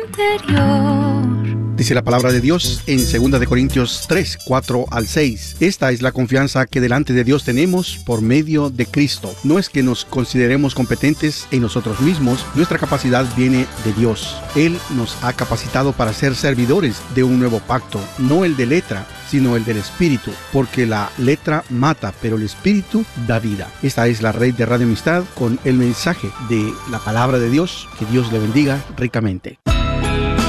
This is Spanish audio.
interior. Dice la palabra de Dios en 2 de Corintios 3, 4 al 6. Esta es la confianza que delante de Dios tenemos por medio de Cristo. No es que nos consideremos competentes en nosotros mismos. Nuestra capacidad viene de Dios. Él nos ha capacitado para ser servidores de un nuevo pacto, no el de letra, sino el del Espíritu, porque la letra mata, pero el Espíritu da vida. Esta es la red de Radio Amistad con el mensaje de la palabra de Dios. Que Dios le bendiga ricamente.